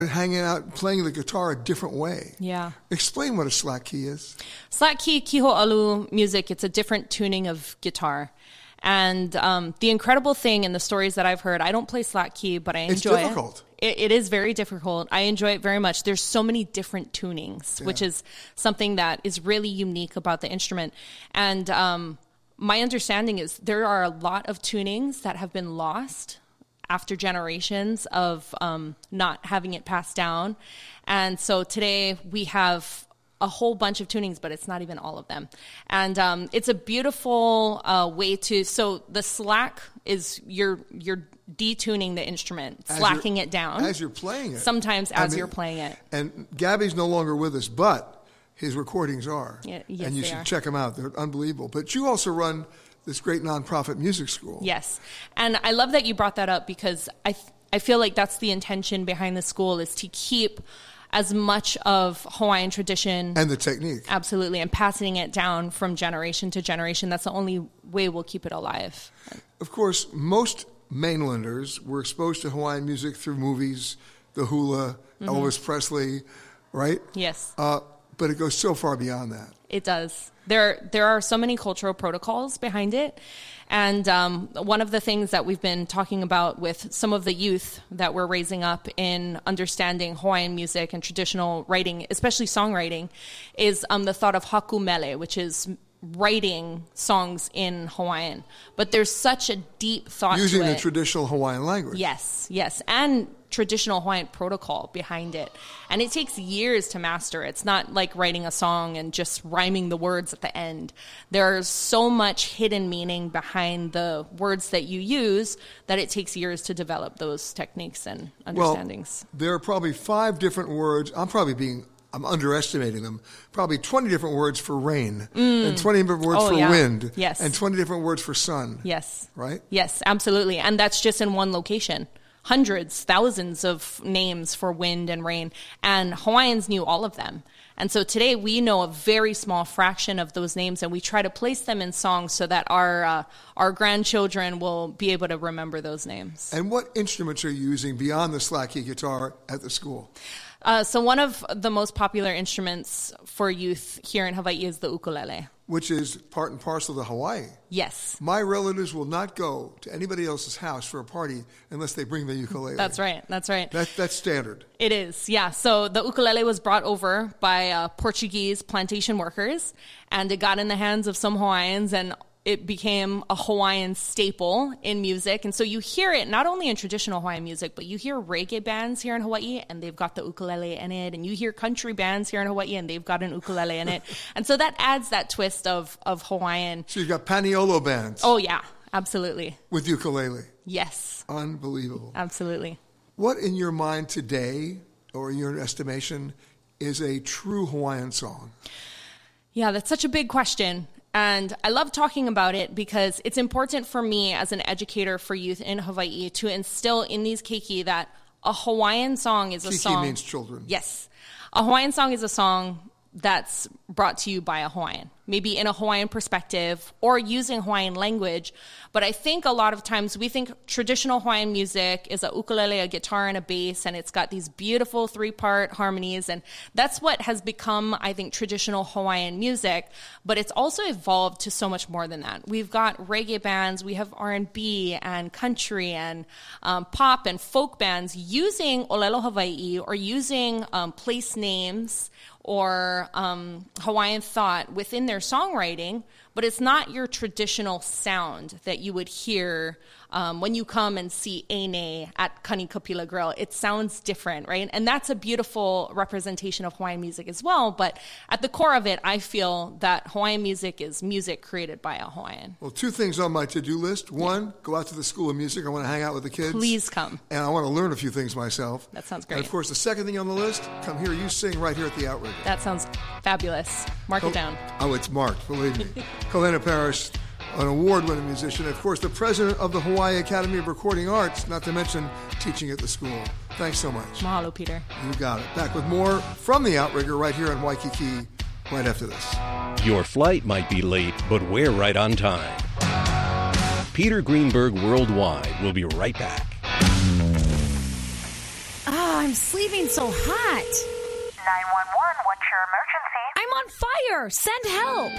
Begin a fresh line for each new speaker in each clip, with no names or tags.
hanging out, playing the guitar a different way.
Yeah.
Explain what a slack key is.
Slack key, kiho'alu music, it's a different tuning of guitar. And the incredible thing in the stories that I've heard, I don't play slack key, but I enjoy it.
It's difficult.
It is very difficult. I enjoy it very much. There's so many different tunings, which is something that is really unique about the instrument. And my understanding is there are a lot of tunings that have been lost after generations of not having it passed down. And so today we have a whole bunch of tunings, but it's not even all of them. And it's a beautiful way to, so the slack is you're detuning the instrument, slacking it down.
As you're playing it.
Sometimes you're playing it.
And Gabby's no longer with us, but his recordings are.
Yes,
and you should check them out. They're unbelievable. But you also run this great nonprofit music school.
Yes. And I love that you brought that up because I feel like that's the intention behind the school is to keep as much of Hawaiian tradition.
And the technique.
Absolutely. And passing it down from generation to generation. That's the only way we'll keep it alive.
Of course, most mainlanders were exposed to Hawaiian music through movies, the hula, Elvis Presley, right?
Yes.
But it goes so far beyond that.
It does. There are so many cultural protocols behind it. And one of the things that we've been talking about with some of the youth that we're raising up in understanding Hawaiian music and traditional writing, especially songwriting, is the thought of haku mele, which is writing songs in Hawaiian. But there's such a deep thought to it.
Using the traditional Hawaiian language.
Yes. And traditional Hawaiian protocol behind it. And it takes years to master. It's not like writing a song and just rhyming the words at the end. There's so much hidden meaning behind the words that you use that it takes years to develop those techniques and understandings.
Well, there are probably 5 different words. I'm underestimating them. Probably 20 different words for rain, and 20 different words for wind, and 20 different words for sun.
Yes.
Right?
Yes, absolutely. And that's just in one location. Hundreds, thousands of names for wind and rain. And Hawaiians knew all of them. And so today we know a very small fraction of those names, and we try to place them in songs so that our grandchildren will be able to remember those names.
And what instruments are you using beyond the slack key guitar at the school?
So one of the most popular instruments for youth here in Hawaii is the ukulele. Which is
part and parcel to Hawaii.
Yes.
My relatives will not go to anybody else's house for a party unless they bring the ukulele.
That's right.
That's standard.
It is, yeah. So the ukulele was brought over by Portuguese plantation workers, and it got in the hands of some Hawaiians, and it became a Hawaiian staple in music. And so you hear it not only in traditional Hawaiian music, but you hear reggae bands here in Hawaii and they've got the ukulele in it. And you hear country bands here in Hawaii and they've got an ukulele in it. And so that adds that twist of Hawaiian.
So you've got paniolo bands.
Oh, yeah, absolutely.
With ukulele.
Yes.
Unbelievable.
Absolutely.
What in your mind today, or in your estimation, is a true Hawaiian song?
Yeah, that's such a big question. And I love talking about it because it's important for me as an educator for youth in Hawaii to instill in these keiki that a Hawaiian song is a song.
Keiki means children.
Yes. A Hawaiian song is a song that's brought to you by a Hawaiian, maybe in a Hawaiian perspective or using Hawaiian language. But I think a lot of times we think traditional Hawaiian music is a ukulele, a guitar, and a bass, and it's got these beautiful 3-part harmonies. And that's what has become, I think, traditional Hawaiian music. But it's also evolved to so much more than that. We've got reggae bands, we have R&B and country and pop and folk bands using Olelo Hawaii or using place names or Hawaiian thought within their songwriting, but it's not your traditional sound that you would hear when you come and see Eine at Kanikapila Grill. It sounds different, right? And that's a beautiful representation of Hawaiian music as well. But at the core of it, I feel that Hawaiian music is music created by a Hawaiian.
Well, 2 things on my to-do list. One, go out to the School of Music. I want to hang out with the kids.
Please come.
And I want to learn a few things myself.
That sounds great.
And, of course, the second thing on the list, come hear you sing right here at the Outrigger.
That sounds fabulous. Mark it down.
Oh, it's marked, believe me. Kalena Parrish, an award-winning musician, and of course the president of the Hawaii Academy of Recording Arts, not to mention teaching at the school. Thanks so much.
Mahalo, Peter.
You got it. Back with more from the Outrigger right here in Waikiki right after this.
Your flight might be late, but we're right on time. Peter Greenberg Worldwide will be right back.
I'm sleeping so hot.
911, what's your emergency?
I'm on fire. Send help.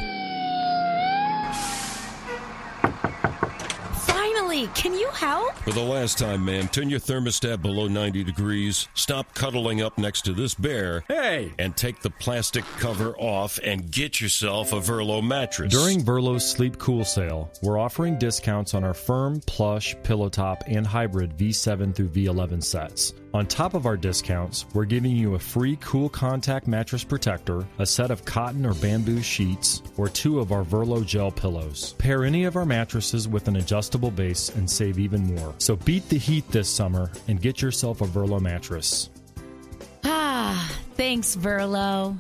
Finally, can you help?
For the last time, ma'am, turn your thermostat below 90 degrees, stop cuddling up next to this bear, and take the plastic cover off and get yourself a Verlo mattress.
During Verlo's Sleep Cool sale, we're offering discounts on our firm, plush, pillow top, and hybrid V7 through V11 sets. On top of our discounts, we're giving you a free Cool Contact mattress protector, a set of cotton or bamboo sheets, or 2 of our Verlo gel pillows. Pair any of our mattresses with an adjustable base and save even more. So beat the heat this summer and get yourself a Verlo mattress.
Thanks, Verlo.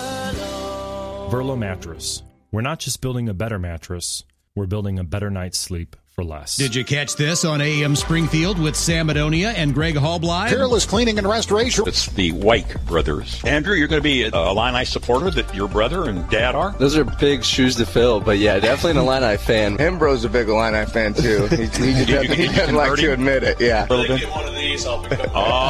Verlo mattress. We're not just building a better mattress, we're building a better night's sleep for less.
Did you catch this on AM Springfield with Sam Madonia and Greg Halblein?
Peerless Cleaning and Restoration.
It's the White brothers. Andrew, you're going to be a Illini supporter that your brother and dad are?
Those are big shoes to fill, but yeah, definitely an Illini fan.
Hembro's a big Illini fan, too. He doesn't like to admit it, yeah.
A little bit. One of these, I'll pick up.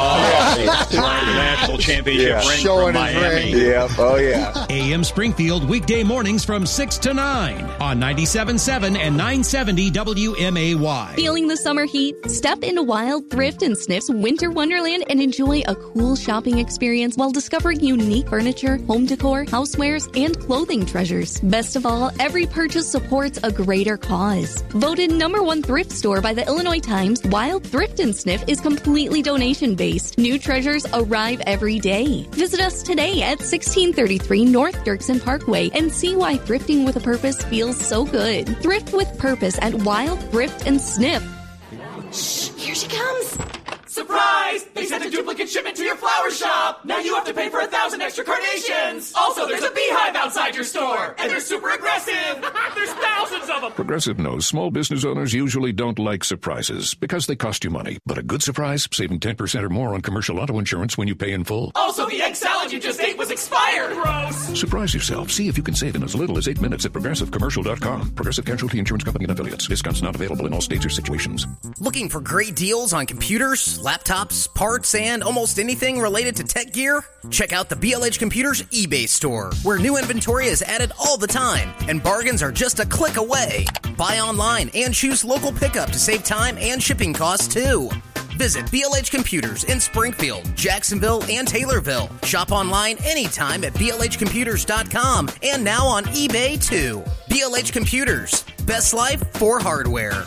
The national championship ring
Showing
from Miami.
His ring. Yep, oh yeah.
AM Springfield, weekday mornings from 6 to 9 on 97.7 and 970 WMAY.
Feeling the summer heat? Step into Wild Thrift and Sniff's Winter Wonderland and enjoy a cool shopping experience while discovering unique furniture, home decor, housewares, and clothing treasures. Best of all, every purchase supports a greater cause. Voted #1 thrift store by the Illinois Times, Wild Thrift and Sniff is completely donation-based. New treasures arrive every day. Visit us today at 1633 North Dirksen Parkway and see why thrifting with a purpose feels so good. Thrift with purpose at Wild Thrift and Sniff.
Shh, here she comes.
Surprise! They sent a duplicate shipment to your flower shop! Now you have to pay for 1,000 extra carnations! Also, there's a beehive outside your store! And they're super aggressive! There's thousands of them!
Progressive knows small business owners usually don't like surprises because they cost you money. But a good surprise, saving 10% or more on commercial auto insurance when you pay in full.
Also, the egg salad you just ate was expired! Gross!
Surprise yourself. See if you can save in as little as 8 minutes at ProgressiveCommercial.com. Progressive Casualty Insurance Company and Affiliates. Discounts not available in all states or situations.
Looking for great deals on computers, laptops, parts, and almost anything related to tech gear? Check out the BLH Computers eBay store, where new inventory is added all the time, and bargains are just a click away. Buy online and choose local pickup to save time and shipping costs, too. Visit BLH Computers in Springfield, Jacksonville, and Taylorville. Shop online anytime at blhcomputers.com and now on eBay, too. BLH Computers. Best life for hardware.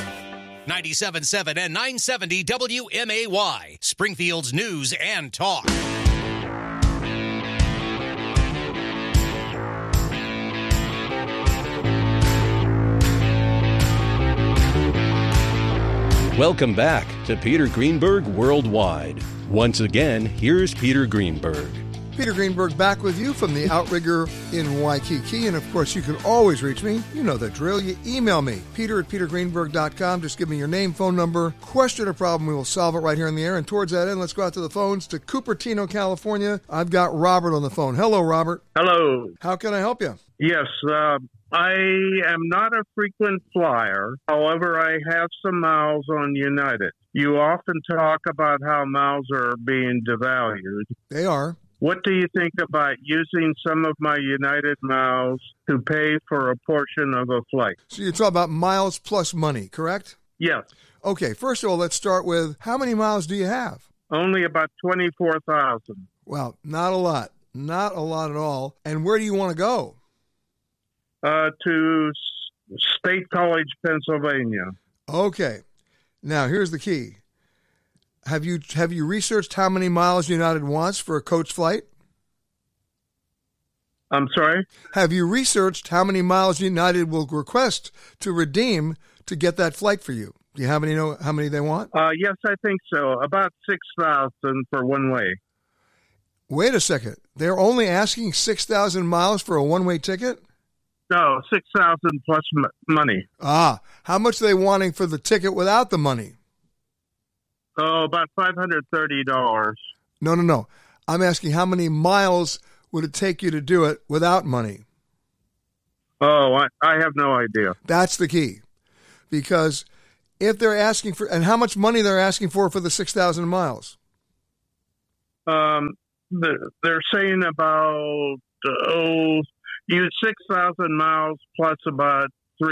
97.7 and 970 WMAY, Springfield's news and talk.
Welcome back to Peter Greenberg Worldwide. Once again, here's Peter Greenberg.
Peter Greenberg back with you from the Outrigger in Waikiki. And, of course, you can always reach me. You know the drill. You email me, peter@petergreenberg.com. Just give me your name, phone number, question or problem. We will solve it right here on the air. And towards that end, let's go out to the phones to Cupertino, California. I've got Robert on the phone. Hello, Robert.
Hello.
How can I help you?
Yes, I am not a frequent flyer. However, I have some miles on United. You often talk about how miles are being devalued.
They are.
What do you think about using some of my United miles to pay for a portion of a flight?
So you're talking about miles plus money, correct?
Yes.
Okay, first of all, let's start with how many miles do you have?
Only about 24,000.
Well, not a lot. Not a lot at all. And where do you want to go?
To State College, Pennsylvania.
Okay. Now, here's the key. Have you researched how many miles United wants for a coach flight?
I'm sorry?
Have you researched how many miles United will request to redeem to get that flight for you? Do you know how many they want?
Yes, I think so. About 6,000 for one way.
Wait a second. They're only asking 6,000 miles for a one-way ticket?
No, 6,000 plus money.
Ah, how much are they wanting for the ticket without the money?
Oh, about $530.
No. I'm asking how many miles would it take you to do it without money?
Oh, I have no idea.
That's the key. Because if they're asking for, and how much money they're asking for the 6,000 miles?
They're saying about use 6,000 miles plus about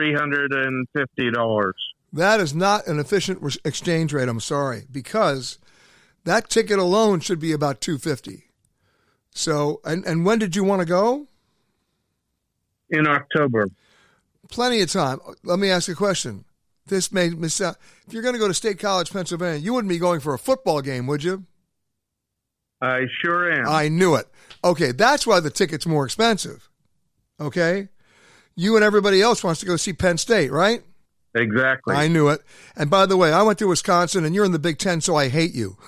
$350.
That is not an efficient exchange rate, I'm sorry, because that ticket alone should be about $250. So, and when did you want to go?
In October.
Plenty of time. Let me ask you a question. This may miss out. If you're going to go to State College, Pennsylvania, you wouldn't be going for a football game, would you?
I sure am.
I knew it. Okay, that's why the ticket's more expensive. Okay? You and everybody else wants to go see Penn State, right?
Exactly.
I knew it. And by the way, I went to Wisconsin, and you're in the Big Ten, so I hate you.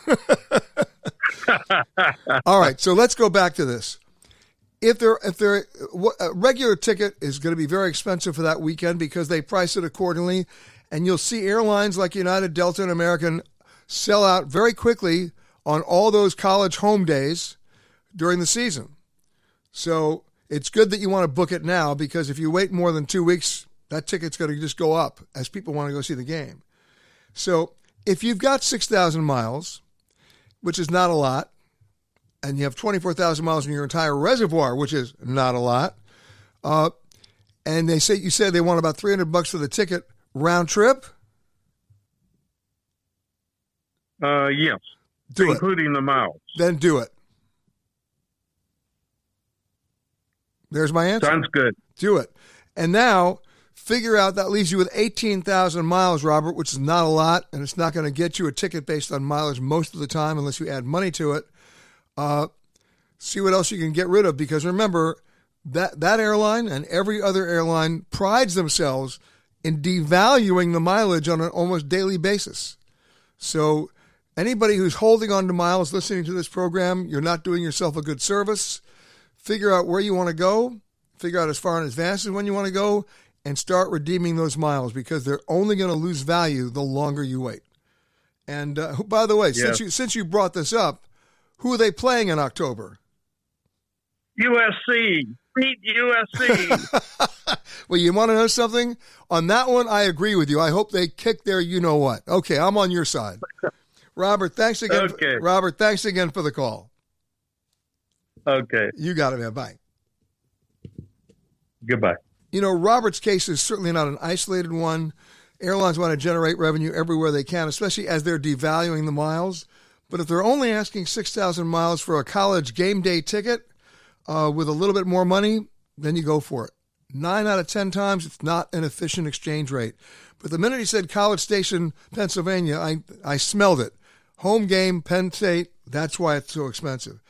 All right, so let's go back to this. If a regular ticket is going to be very expensive for that weekend because they price it accordingly, and you'll see airlines like United, Delta, and American sell out very quickly on all those college home days during the season. So it's good that you want to book it now, because if you wait more than 2 weeks, that ticket's going to just go up as people want to go see the game. So if you've got 6,000 miles, which is not a lot, and you have 24,000 miles in your entire reservoir, which is not a lot, and you said they want about $300 for the ticket round trip?
Yes. Including the miles.
Then do it. There's my answer.
Sounds good.
Do it. And now, figure out that leaves you with 18,000 miles, Robert, which is not a lot, and it's not going to get you a ticket based on mileage most of the time unless you add money to it. See what else you can get rid of, because remember, that airline and every other airline prides themselves in devaluing the mileage on an almost daily basis. So anybody who's holding on to miles listening to this program, you're not doing yourself a good service. Figure out where you want to go, figure out as far in advance as when you want to go, and start redeeming those miles, because they're only going to lose value the longer you wait. And by the way,
yes.
since you brought this up, who are they playing in October?
USC. Beat USC.
Well, you want to know something? On that one, I agree with you. I hope they kick their you-know-what. Okay, I'm on your side. Robert, thanks again.
Okay.
Robert, thanks again for the call.
Okay.
You got it, man. Bye.
Goodbye.
You know, Robert's case is certainly not an isolated one. Airlines want to generate revenue everywhere they can, especially as they're devaluing the miles. But if they're only asking 6,000 miles for a college game day ticket with a little bit more money, then you go for it. 9 out of 10 times, it's not an efficient exchange rate. But the minute he said College Station, Pennsylvania, I smelled it. Home game, Penn State, that's why it's so expensive.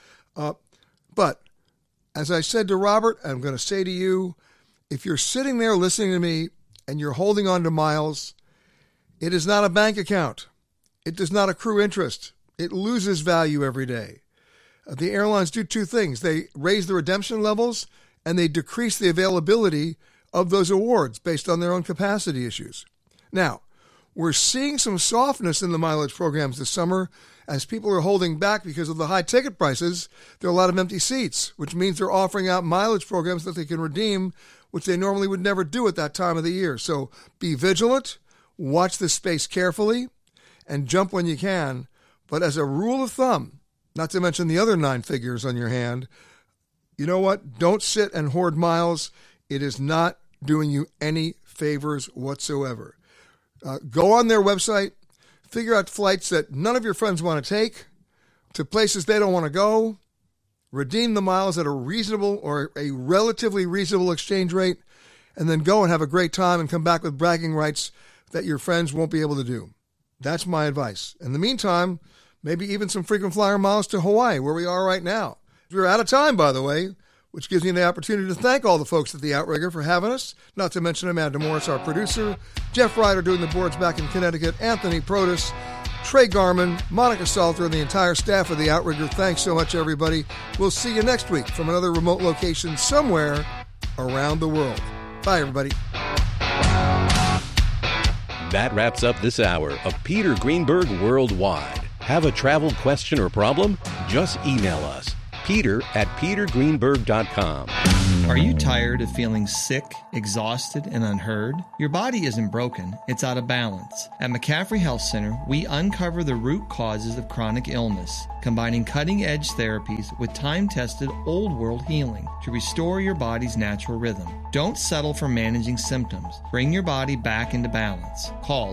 But as I said to Robert, I'm going to say to you, if you're sitting there listening to me and you're holding on to miles, it is not a bank account. It does not accrue interest. It loses value every day. The airlines do two things. They raise the redemption levels and they decrease the availability of those awards based on their own capacity issues. Now, we're seeing some softness in the mileage programs this summer as people are holding back because of the high ticket prices. There are a lot of empty seats, which means they're offering out mileage programs that they can redeem, which they normally would never do at that time of the year. So be vigilant, watch this space carefully, and jump when you can. But as a rule of thumb, not to mention the other 9 figures on your hand, you know what? Don't sit and hoard miles. It is not doing you any favors whatsoever. Go on their website, figure out flights that none of your friends want to take to places they don't want to go, redeem the miles at a reasonable or a relatively reasonable exchange rate, and then go and have a great time and come back with bragging rights that your friends won't be able to do. That's my advice. In the meantime, maybe even some frequent flyer miles to Hawaii, where we are right now. We're out of time, by the way, which gives me the opportunity to thank all the folks at the Outrigger for having us, not to mention Amanda Morris, our producer, Jeff Ryder doing the boards back in Connecticut, Anthony Protus, Trey Garman, Monica Salter, and the entire staff of the Outrigger. Thanks so much, everybody. We'll see you next week from another remote location somewhere around the world. Bye, everybody.
That wraps up this hour of Peter Greenberg Worldwide. Have a travel question or problem? Just email us,
peter@petergreenberg.com.
Are you tired of feeling sick, exhausted, and unheard? Your body isn't broken, it's out of balance. At McCaffrey Health Center, we uncover the root causes of chronic illness, combining cutting-edge therapies with time-tested old-world healing to restore your body's natural rhythm. Don't settle for managing symptoms. Bring your body back into balance. Call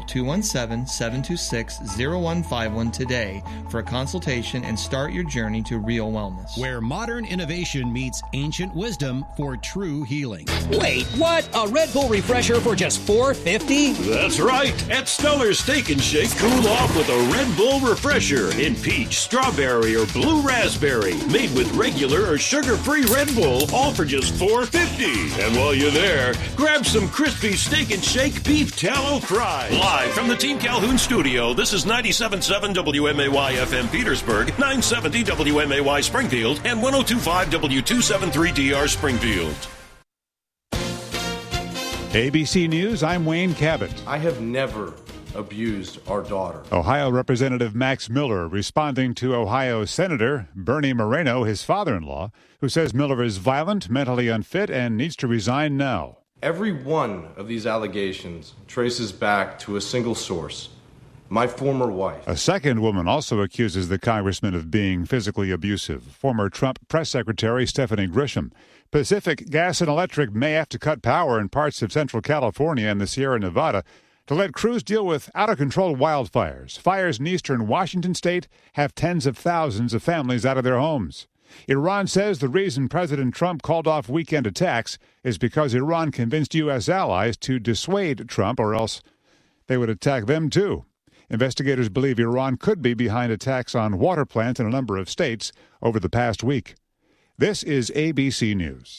217-726-0151 today for a consultation and start your journey to real wellness.
Where modern innovation meets ancient wisdom for true healing.
Wait, what? A Red Bull refresher for just $4.50?
That's right. At Stellar's Steak and Shake, cool off with a Red Bull refresher in peach, strawberry, or blue raspberry. Made with regular or sugar-free Red Bull, all for just $4.50. And while you're there, grab some crispy Steak and Shake beef tallow fries. Live from the Team Calhoun studio, this is 97.7 WMAY FM Petersburg, 970 WMAY Springfield, and 102.5 W273DR Springfield.
ABC News, I'm Wayne Cabot.
I have never abused our daughter.
Ohio Representative Max Miller responding to Ohio Senator Bernie Moreno, his father-in-law, who says Miller is violent, mentally unfit, and needs to resign now.
Every one of these allegations traces back to a single source, my former wife.
A second woman also accuses the congressman of being physically abusive, former Trump press secretary Stephanie Grisham. Pacific Gas and Electric may have to cut power in parts of central California and the Sierra Nevada to let crews deal with out-of-control wildfires. Fires in eastern Washington state have tens of thousands of families out of their homes. Iran says the reason President Trump called off weekend attacks is because Iran convinced U.S. allies to dissuade Trump, or else they would attack them too. Investigators believe Iran could be behind attacks on water plants in a number of states over the past week. This is ABC News.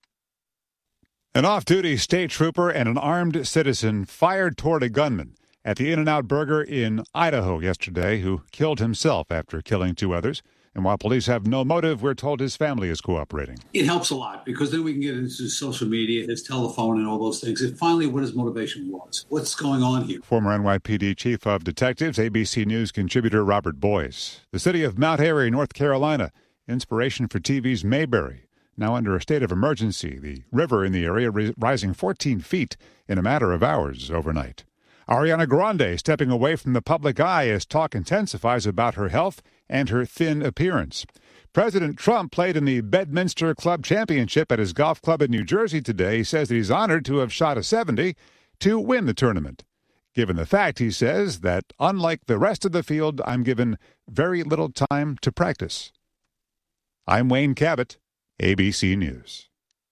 An off-duty state trooper and an armed citizen fired toward a gunman at the In-N-Out Burger in Idaho yesterday, who killed himself after killing two others. And while police have no motive, we're told his family is cooperating.
It helps a lot because then we can get into social media, his telephone, and all those things. And finally, what his motivation was. What's going on here?
Former NYPD Chief of Detectives, ABC News contributor Robert Boyce. The city of Mount Airy, North Carolina, inspiration for TV's Mayberry, now under a state of emergency. The river in the area rising 14 feet in a matter of hours overnight. Ariana Grande stepping away from the public eye as talk intensifies about her health and her thin appearance. President Trump played in the Bedminster Club Championship at his golf club in New Jersey today. He says that he's honored to have shot a 70 to win the tournament. Given the fact, he says, that unlike the rest of the field, I'm given very little time to practice. I'm Wayne Cabot, ABC News.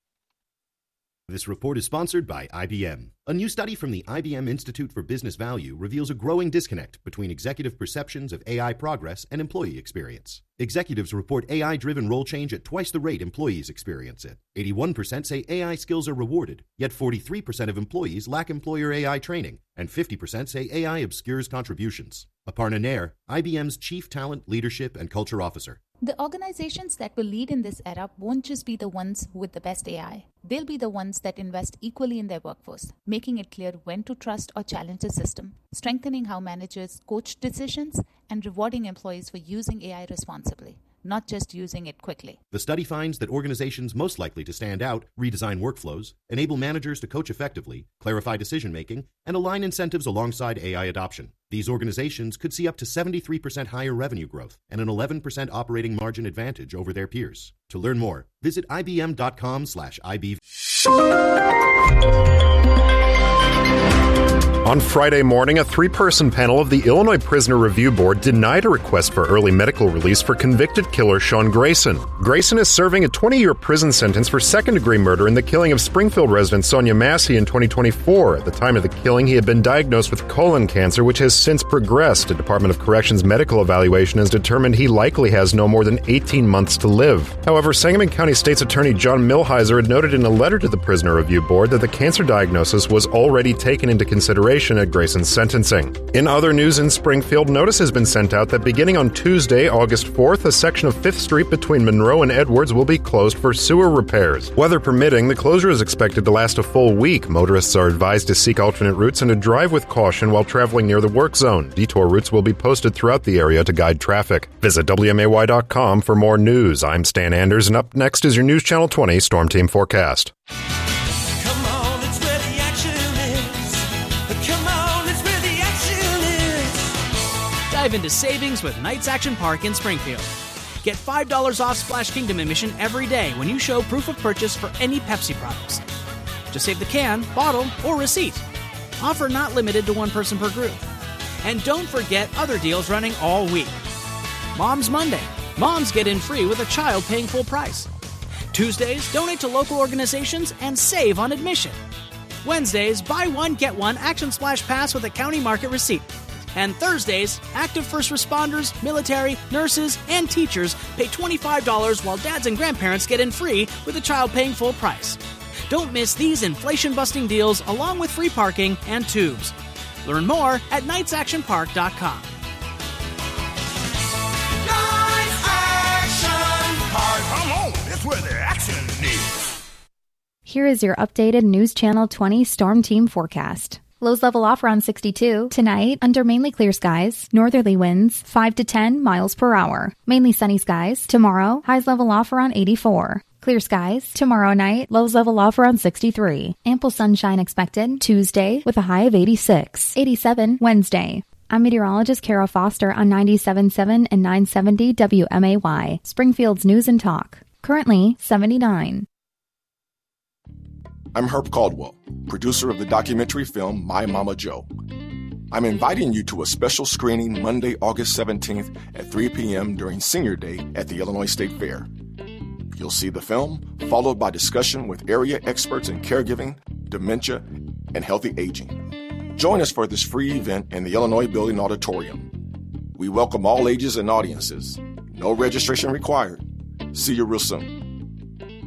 This report is sponsored by IBM. A new study from the IBM Institute for Business Value reveals a growing disconnect between executive perceptions of AI progress and employee experience. Executives report AI-driven role change at twice the rate employees experience it. 81% say AI skills are rewarded, yet 43% of employees lack employer AI training, and 50% say AI obscures contributions. Aparna Nair, IBM's Chief Talent, Leadership, and Culture Officer.
The organizations that will lead in this era won't just be the ones with the best AI. They'll be the ones that invest equally in their workforce, making it clear when to trust or challenge the system, strengthening how managers coach decisions, and rewarding employees for using AI responsibly, not just using it quickly.
The study finds that organizations most likely to stand out redesign workflows, enable managers to coach effectively, clarify decision-making, and align incentives alongside AI adoption. These organizations could see up to 73% higher revenue growth and an 11% operating margin advantage over their peers. To learn more, visit ibm.com/IB.
On Friday morning, a three-person panel of the Illinois Prisoner Review Board denied a request for early medical release for convicted killer Sean Grayson. Grayson is serving a 20-year prison sentence for second-degree murder in the killing of Springfield resident Sonia Massey in 2024. At the time of the killing, he had been diagnosed with colon cancer, which has since progressed. A Department of Corrections medical evaluation has determined he likely has no more than 18 months to live. However, Sangamon County State's Attorney John Milhiser had noted in a letter to the Prisoner Review Board that the cancer diagnosis was already taken into consideration cooperation at Grayson's sentencing. In other news in Springfield, notice has been sent out that beginning on Tuesday, August 4th, a section of 5th Street between Monroe and Edwards will be closed for sewer repairs. Weather permitting, the closure is expected to last a full week. Motorists are advised to seek alternate routes and to drive with caution while traveling near the work zone. Detour routes will be posted throughout the area to guide traffic. Visit WMAY.com for more news. I'm Stan Anders, and up next is your News Channel 20 Storm Team forecast.
Dive into savings with Knights Action Park in Springfield. Get $5 off Splash Kingdom admission every day when you show proof of purchase for any Pepsi products. Just save the can, bottle, or receipt. Offer not limited to one person per group. And don't forget other deals running all week. Mom's Monday. Moms get in free with a child paying full price. Tuesdays, donate to local organizations and save on admission. Wednesdays, buy one, get one Action Splash Pass with a county market receipt. And Thursdays, active first responders, military, nurses, and teachers pay $25 while dads and grandparents get in free with a child paying full price. Don't miss these inflation-busting deals along with free parking and tubes. Learn more at knightsactionpark.com.
Knights Action Park. Come on, that's where the action is.
Here is your updated News Channel 20 Storm Team forecast. Lows level off around 62. Tonight, under mainly clear skies, northerly winds 5 to 10 miles per hour. Mainly sunny skies. Tomorrow, highs level off around 84. Clear skies. Tomorrow night, lows level off around 63. Ample sunshine expected Tuesday with a high of 86. 87 Wednesday. I'm meteorologist Kara Foster on 97.7 and 970 WMAY, Springfield's News and Talk. Currently 79.
I'm Herb Caldwell, producer of the documentary film My Mama Joe. I'm inviting you to a special screening Monday, August 17th at 3 p.m. during Senior Day at the Illinois State Fair. You'll see the film, followed by discussion with area experts in caregiving, dementia, and healthy aging. Join us for this free event in the Illinois Building Auditorium. We welcome all ages and audiences. No registration required. See you real soon.